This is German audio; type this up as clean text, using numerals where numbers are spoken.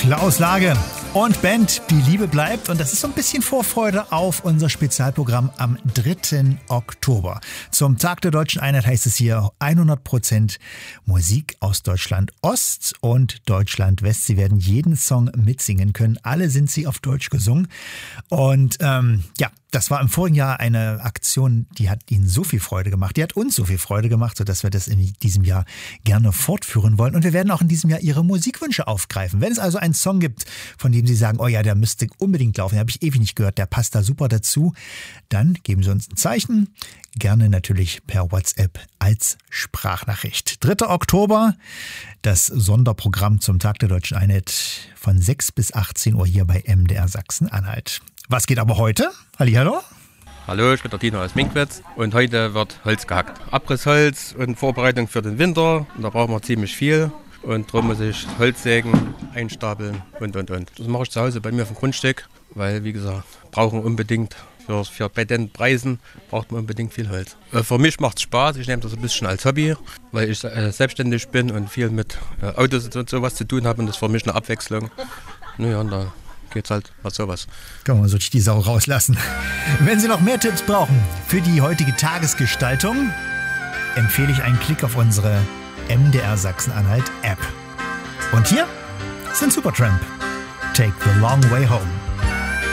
Klaus Lage und Band Die Liebe bleibt. Und das ist so ein bisschen Vorfreude auf unser Spezialprogramm am 3. Oktober. Zum Tag der Deutschen Einheit heißt es hier 100% Musik aus Deutschland Ost und Deutschland West. Sie werden jeden Song mitsingen können. Alle sind sie auf Deutsch gesungen. Und das war im vorigen Jahr eine Aktion, die hat Ihnen so viel Freude gemacht. Die hat uns so viel Freude gemacht, sodass wir das in diesem Jahr gerne fortführen wollen. Und wir werden auch in diesem Jahr Ihre Musikwünsche aufgreifen. Wenn es also einen Song gibt, von dem Sie sagen, oh ja, der müsste unbedingt laufen, den habe ich ewig nicht gehört, der passt da super dazu, dann geben Sie uns ein Zeichen. Gerne natürlich per WhatsApp als Sprachnachricht. 3. Oktober, das Sonderprogramm zum Tag der Deutschen Einheit von 6 bis 18 Uhr hier bei MDR Sachsen-Anhalt. Was geht aber heute? Hallihallo? Hallo, ich bin der Tino aus Minkwitz und heute wird Holz gehackt. Abrissholz und Vorbereitung für den Winter. Und da brauchen wir ziemlich viel und darum muss ich Holz sägen, einstapeln und. Das mache ich zu Hause bei mir auf dem Grundstück, weil, wie gesagt, brauchen unbedingt für bei den Preisen braucht man unbedingt viel Holz. Für mich macht es Spaß, ich nehme das ein bisschen als Hobby, weil ich selbstständig bin und viel mit Autos und sowas zu tun habe und das ist für mich eine Abwechslung. Naja, und da geht's halt was sowas. Kann man so die Sau rauslassen. Wenn Sie noch mehr Tipps brauchen für die heutige Tagesgestaltung, empfehle ich einen Klick auf unsere MDR Sachsen-Anhalt App. Und hier sind Supertramp. Take the long way home.